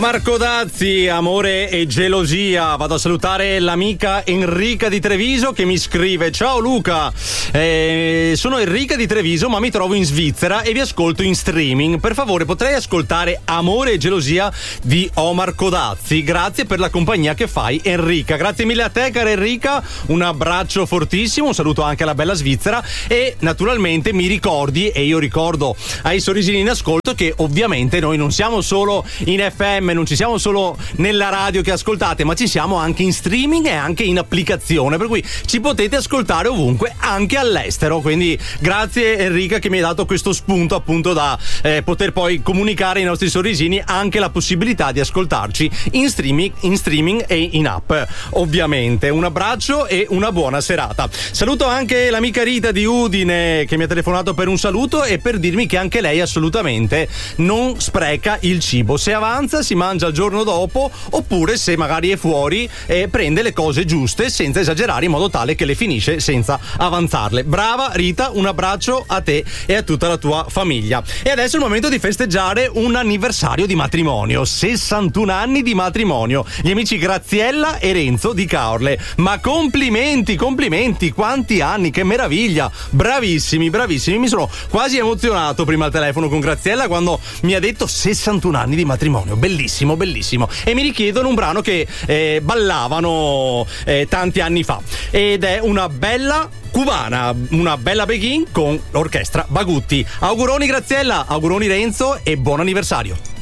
Marco Dazzi, amore e gelosia. Vado a salutare l'amica Enrica di Treviso che mi scrive: ciao Luca, sono Enrica di Treviso ma mi trovo in Svizzera e vi ascolto in streaming. Per favore potrei ascoltare Amore e gelosia di Omar Codazzi. Grazie per la compagnia che fai, Enrica. Grazie mille a te, cara Enrica, un abbraccio fortissimo, un saluto anche alla bella Svizzera e naturalmente mi ricordi, e io ricordo ai sorrisini in ascolto, che ovviamente noi non siamo solo in FM, non ci siamo solo nella radio che ascoltate, ma ci siamo anche in streaming e anche in applicazione, per cui ci potete ascoltare ovunque, anche all'estero. Quindi grazie Enrica che mi hai dato questo spunto appunto da poter poi comunicare ai nostri sorrisini anche la possibilità di ascoltarci in streaming e in app. Ovviamente un abbraccio e una buona serata. Saluto anche l'amica Rita di Udine che mi ha telefonato per un saluto e per dirmi che anche lei assolutamente non spreca il cibo. Se avanza si mangia il giorno dopo, oppure se magari è fuori prende le cose giuste senza esagerare, in modo tale che le finisce senza avanzarle. Brava Rita, un abbraccio a te e a tutta la tua famiglia. E adesso è il momento di festeggiare un anniversario di matrimonio, 61 anni di matrimonio, gli amici Graziella e Renzo di Caorle. Ma complimenti, quanti anni, che meraviglia, bravissimi, mi sono quasi emozionato prima al telefono con Graziella quando mi ha detto 61 anni di matrimonio, bellissimo. E mi richiedono un brano che ballavano tanti anni fa, ed è una bella cubana, una bella begin con l'orchestra Bagutti. Auguroni Graziella, auguroni Renzo e buon anniversario.